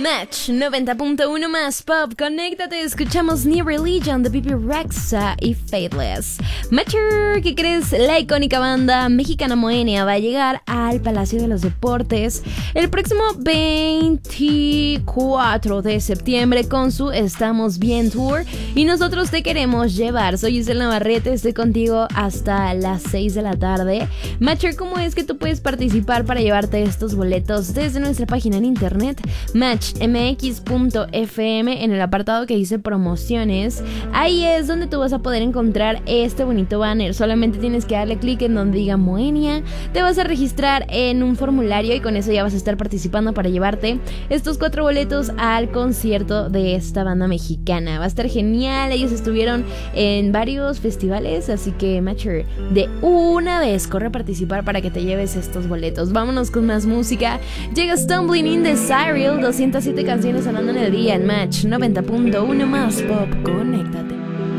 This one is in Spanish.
Match 90.1 más pop, conéctate, escuchamos New Religion de Pipi Rexa y Faithless. Matcher, ¿qué crees? La icónica banda mexicana Moenia va a llegar al Palacio de los Deportes el próximo 24 de septiembre con su Estamos Bien Tour y nosotros te queremos llevar. Soy Isel Navarrete, estoy contigo hasta las 6 de la tarde. Matcher, ¿cómo es que tú puedes participar para llevarte estos boletos? Desde nuestra página en internet matchmx.fm, en el apartado que dice promociones, ahí es donde tú vas a poder encontrar este bonito banner. Solamente tienes que darle clic en donde diga Moenia, te vas a registrar en un formulario y con eso ya vas a estar participando para llevarte estos 4 boletos al concierto de esta banda mexicana. Va a estar genial, ellos estuvieron en varios festivales, así que Matcher, de una vez corre a participar para que te lleves estos boletos. Vámonos con más música. Llega Stumbling in the Serial, 207 canciones sonando en el día en Match 90.1 más pop, conéctate.